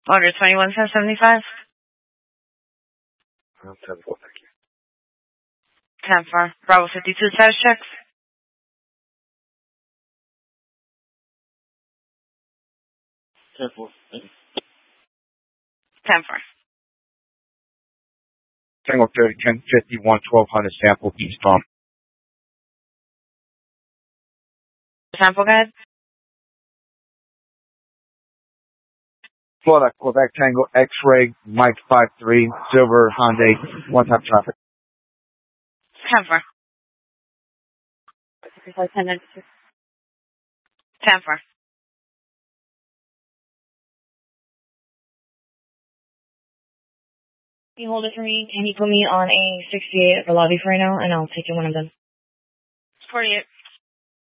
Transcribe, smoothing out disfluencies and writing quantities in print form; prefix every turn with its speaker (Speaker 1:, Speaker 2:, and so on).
Speaker 1: Order 21-1075.
Speaker 2: 10-4, thank you.
Speaker 1: 10-4. Bravo 52 status checks.
Speaker 2: 10-4, thank you.
Speaker 1: 10-4.
Speaker 3: Tango 30, 1051, 1200 sample eastbound.
Speaker 1: Sample, go ahead.
Speaker 3: Florida, Quebec Tango, X-Ray, Mike 53, Silver, Hyundai, one-time traffic.
Speaker 1: 10-4. 10-4.
Speaker 4: You hold it for me, and you put me on a 68 at the lobby for right now, and I'll take you one of them.
Speaker 1: 48.